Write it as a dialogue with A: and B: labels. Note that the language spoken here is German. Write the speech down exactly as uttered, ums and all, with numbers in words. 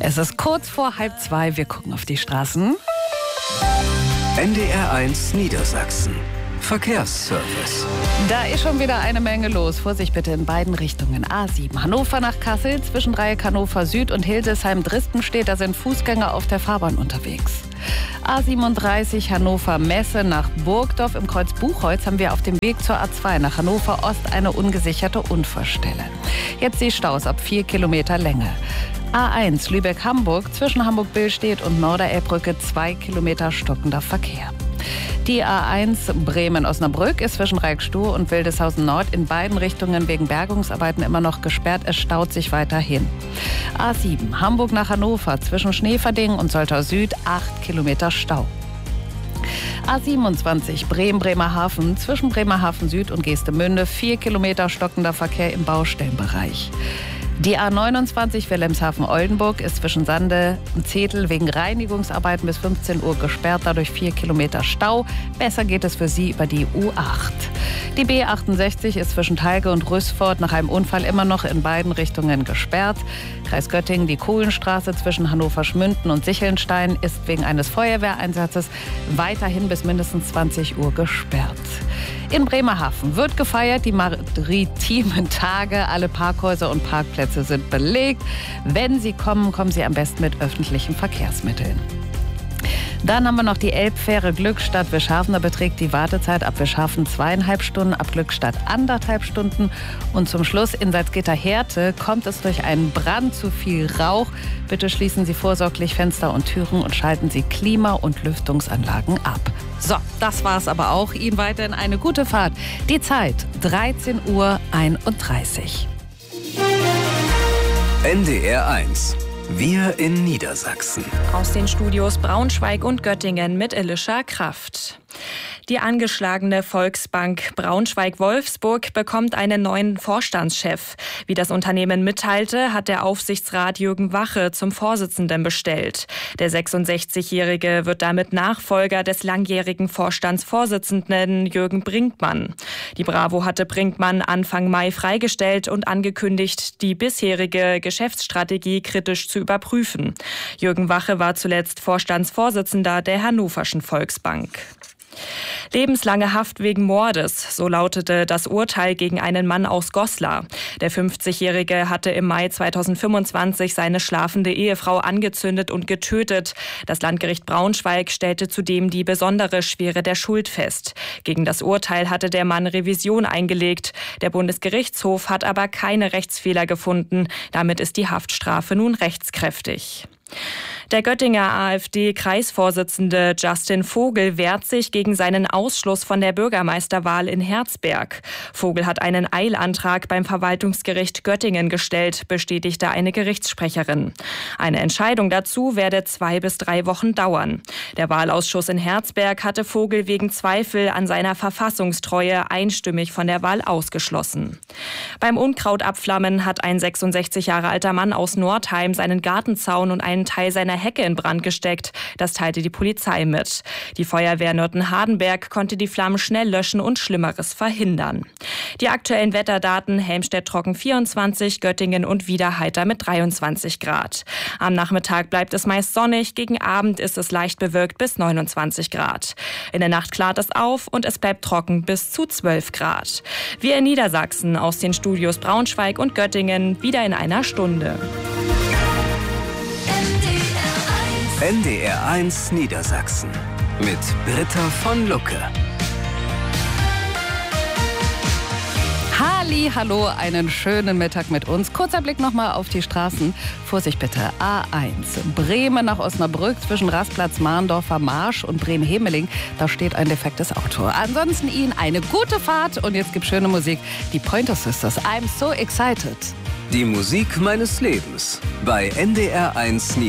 A: Es ist kurz vor halb zwei. Wir gucken auf die Straßen.
B: N D R eins Niedersachsen. Verkehrsservice.
A: Da ist schon wieder eine Menge los. Vorsicht bitte in beiden Richtungen. A sieben Hannover nach Kassel, zwischen Dreieck Hannover Süd und Hildesheim-Dresden steht, da sind Fußgänger auf der Fahrbahn unterwegs. A siebenunddreißig Hannover Messe nach Burgdorf im Kreuz Buchholz haben wir auf dem Weg zur A zwei nach Hannover Ost eine ungesicherte Unfallstelle. Jetzt die Staus ab vier Kilometer Länge. A eins Lübeck-Hamburg zwischen Hamburg-Billstedt und Norderelbbrücke zwei Kilometer stockender Verkehr. Die A eins Bremen-Osnabrück ist zwischen Reikstuhl und Wildeshausen Nord in beiden Richtungen wegen Bergungsarbeiten immer noch gesperrt. Es staut sich weiterhin. A sieben Hamburg nach Hannover zwischen Schneeverdingen und Soltau Süd acht Kilometer Stau. A siebenundzwanzig Bremen-Bremerhaven zwischen Bremerhaven Süd und Geestemünde vier Kilometer stockender Verkehr im Baustellenbereich. Die A neunundzwanzig Wilhelmshaven-Oldenburg ist zwischen Sande und Zetel wegen Reinigungsarbeiten bis fünfzehn Uhr gesperrt, dadurch vier Kilometer Stau. Besser geht es für Sie über die U acht. Die B achtundsechzig ist zwischen Talge und Rüßford nach einem Unfall immer noch in beiden Richtungen gesperrt. Kreis Göttingen, die Kohlenstraße zwischen Hannover-Schmünden und Sichelnstein ist wegen eines Feuerwehreinsatzes weiterhin bis mindestens zwanzig Uhr gesperrt. In Bremerhaven wird gefeiert, die maritimen Tage. Alle Parkhäuser und Parkplätze sind belegt. Wenn Sie kommen, kommen Sie am besten mit öffentlichen Verkehrsmitteln. Dann haben wir noch die Elbfähre Glückstadt-Wischhafen. Da beträgt die Wartezeit ab Wischhafen zweieinhalb Stunden, ab Glückstadt anderthalb Stunden. Und zum Schluss in Salzgitter-Härte kommt es durch einen Brand zu viel Rauch. Bitte schließen Sie vorsorglich Fenster und Türen und schalten Sie Klima- und Lüftungsanlagen ab. So, das war's aber auch. Ihnen weiterhin eine gute Fahrt. Die Zeit dreizehn Uhr einunddreißig.
B: N D R eins. Wir in Niedersachsen.
C: Aus den Studios Braunschweig und Göttingen mit Elisha Kraft. Die angeschlagene Volksbank Braunschweig-Wolfsburg bekommt einen neuen Vorstandschef. Wie das Unternehmen mitteilte, hat der Aufsichtsrat Jürgen Wache zum Vorsitzenden bestellt. Der sechsundsechzigjährige wird damit Nachfolger des langjährigen Vorstandsvorsitzenden Jürgen Brinkmann. Die Bravo hatte Brinkmann Anfang Mai freigestellt und angekündigt, die bisherige Geschäftsstrategie kritisch zu überprüfen. Jürgen Wache war zuletzt Vorstandsvorsitzender der Hannoverschen Volksbank. Lebenslange Haft wegen Mordes, so lautete das Urteil gegen einen Mann aus Goslar. Der fünfzigjährige hatte im Mai zweitausendfünfundzwanzig seine schlafende Ehefrau angezündet und getötet. Das Landgericht Braunschweig stellte zudem die besondere Schwere der Schuld fest. Gegen das Urteil hatte der Mann Revision eingelegt. Der Bundesgerichtshof hat aber keine Rechtsfehler gefunden. Damit ist die Haftstrafe nun rechtskräftig. Der Göttinger AfD-Kreisvorsitzende Justin Vogel wehrt sich gegen seinen Ausschluss von der Bürgermeisterwahl in Herzberg. Vogel hat einen Eilantrag beim Verwaltungsgericht Göttingen gestellt, bestätigte eine Gerichtssprecherin. Eine Entscheidung dazu werde zwei bis drei Wochen dauern. Der Wahlausschuss in Herzberg hatte Vogel wegen Zweifel an seiner Verfassungstreue einstimmig von der Wahl ausgeschlossen. Beim Unkrautabflammen hat ein sechsundsechzig Jahre alter Mann aus Nordheim seinen Gartenzaun und einen Teil seiner Hecke in Brand gesteckt. Das teilte die Polizei mit. Die Feuerwehr Nürten-Hardenberg konnte die Flammen schnell löschen und Schlimmeres verhindern. Die aktuellen Wetterdaten: Helmstedt trocken vierundzwanzig, Göttingen und wieder heiter mit dreiundzwanzig Grad. Am Nachmittag bleibt es meist sonnig, gegen Abend ist es leicht bewölkt bis neunundzwanzig Grad. In der Nacht klart es auf und es bleibt trocken bis zu zwölf Grad. Wir in Niedersachsen aus den Studios Braunschweig und Göttingen wieder in einer Stunde.
B: N D R eins Niedersachsen mit Britta von Lucke.
A: Halli, hallo, einen schönen Mittag mit uns. Kurzer Blick nochmal auf die Straßen. Vorsicht bitte, A eins. Bremen nach Osnabrück zwischen Rastplatz Mahndorfer Marsch und Bremen-Hemeling. Da steht ein defektes Auto. Ansonsten Ihnen eine gute Fahrt und jetzt gibt schöne Musik. Die Pointer Sisters, I'm so excited.
B: Die Musik meines Lebens bei N D R eins Niedersachsen.